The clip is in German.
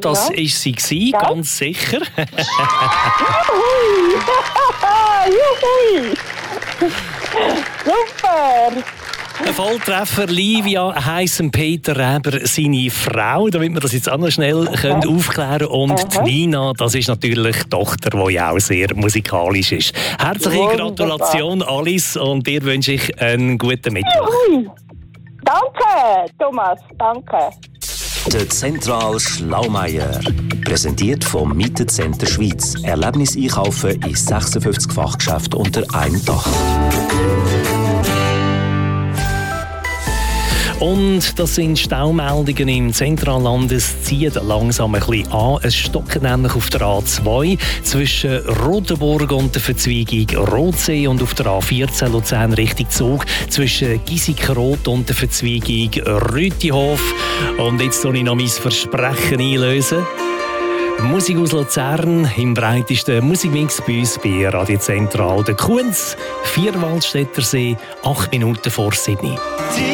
das ist sie gewesen, ganz sicher. Juhui! Super! Ein Volltreffer, Livia heisst Peter Reber, seine Frau, damit wir das jetzt auch noch schnell aufklären können. Und die Nina, das ist natürlich die Tochter, die ja auch sehr musikalisch ist. Herzliche Gratulation, Alice, und dir wünsche ich einen guten Mittwoch. Danke, Thomas, danke. Der Zentral Schlaumeier. Präsentiert vom Mietencenter Schweiz. Erlebnis einkaufen in 56 Fachgeschäften unter einem Dach. Und das sind Staumeldungen im Zentralland. Es zieht langsam ein bisschen an. Es stockt nämlich auf der A2 zwischen Rotenburg und der Verzweigung Rotsee und auf der A14 Luzern Richtung Zug zwischen Giesigrot und der Verzweigung Rütihof. Und jetzt soll ich noch mein Versprechen einlösen. Musik aus Luzern im breitesten Musikmix bei uns bei Radio Zentral. Der Kunz, Vierwaldstättersee, 8 Minuten vor 7.